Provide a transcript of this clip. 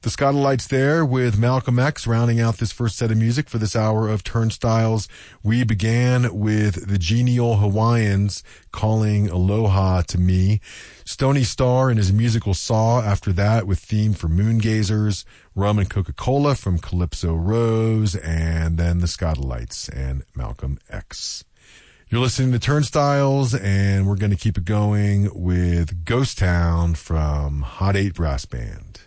The Scottolites there with Malcolm X rounding out this first set of music for this hour of Turnstiles. We began with the Genial Hawaiians calling Aloha to Me. Stony Star and his musical Saw after that with theme for Moongazers, Rum and Coca-Cola from Calypso Rose, and then the Scottolites and Malcolm X. You're listening to Turnstiles, and we're going to keep it going with Ghost Town from Hot 8 Brass Band.